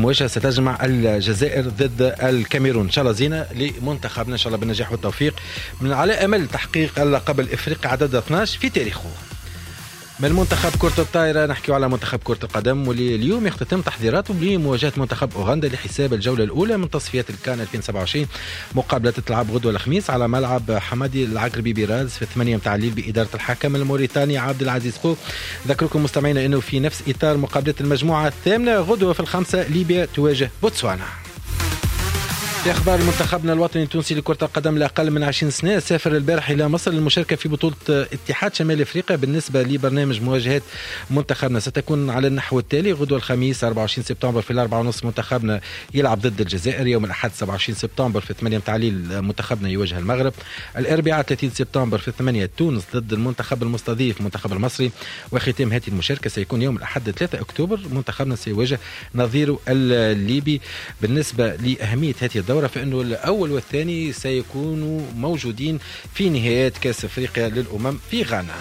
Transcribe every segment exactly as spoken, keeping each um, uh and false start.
المواجهة ستجمع الجزائر ضد الكاميرون. إن شاء الله زينة لمنتخبنا إن شاء الله بالنجاح والتوفيق، من على أمل تحقيق اللقب الإفريقي عدد اثناشر في تاريخه. من منتخب كرة الطائرة نحكي على منتخب كرة القدم، واللي اليوم يختتم تحضيراته لمواجهة منتخب أوغندا لحساب الجولة الأولى من تصفيات الكان ألفين وسبعة وعشرين. مقابلة تتلعب غدوة الخميس على ملعب حمادي العقربي براز في الثمانية متاع الليل بإدارة الحكم الموريتاني عبد العزيز بو. ذكركم مستمعينا أنه في نفس إطار مقابلة المجموعة الثامنة غدوة في الخمسة ليبيا تواجه بوتسوانا. في أخبار منتخبنا الوطني التونسي لكرة القدم لأقل من عشرين سنة سافر البارح إلى مصر للمشاركة في بطولة اتحاد شمال أفريقيا. بالنسبة لبرنامج مواجهات منتخبنا ستكون على النحو التالي: غدوة الخميس أربعة وعشرين سبتمبر في الأربعة ونص منتخبنا يلعب ضد الجزائر. يوم الأحد سبعة وعشرين سبتمبر في الثمانية متاع الليل منتخبنا يواجه المغرب. الأربعاء ثلاثين سبتمبر في الثمانية تونس ضد المنتخب المستضيف منتخب المصري. وختام هذه المشاركة سيكون يوم الأحد ثلاثة أكتوبر منتخبنا سيواجه نظيره الليبي. بالنسبة لأهمية هذه الدورة فإنه الأول والثاني سيكونوا موجودين في نهايات كأس أفريقيا للأمم في غانا.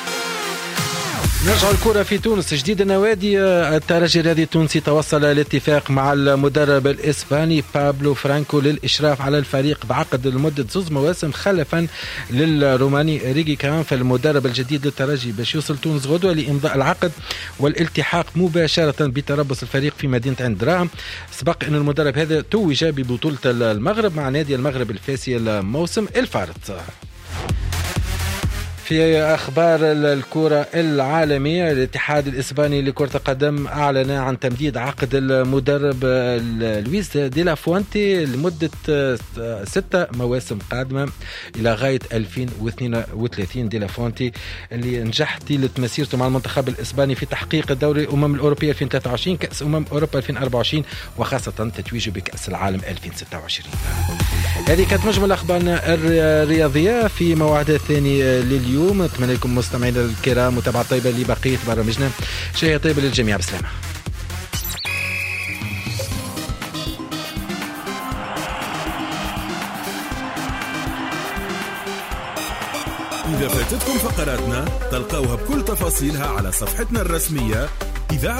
نرجع الكرة في تونس. جديد النوادي. الترجي الرياضي التونسي توصل لاتفاق مع المدرب الإسباني بابلو فرانكو للإشراف على الفريق بعقد لمدة زوز مواسم خلفا للروماني ريجي كانف المدرب الجديد للترجي باش يوصل تونس غدوة لإمضاء العقد والالتحاق مباشرة بتربص الفريق في مدينة عين دراهم. سبق أن المدرب هذا توج ببطولة المغرب مع نادي المغرب الفاسي الموسم الفارط. في أخبار الكرة العالمية، الاتحاد الإسباني لكرة القدم أعلن عن تمديد عقد المدرب لويس دي لا فوانتي لمدة ستة مواسم قادمة إلى غاية ألفين واثنين وثلاثين. دي لا فوانتي اللي نجح طيلة مسيرته مع المنتخب الإسباني في تحقيق دوري الأمم الأوروبية ألفين وثلاثة وعشرين، كأس أمم أوروبا ألفين وأربعة وعشرين، وخاصة تتويجه بكأس العالم ألفين وستة وعشرين. هذه كانت مجمل أخبارنا الرياضية في موعد الثاني لليوم. أتمنى لكم مستمعينا الكرام متابعة طيبة لبقية برامجنا. شيء طيب للجميع، بسلامة. إذا فاتتكم فقراتنا تلقوها بكل تفاصيلها على صفحتنا الرسمية إذاعة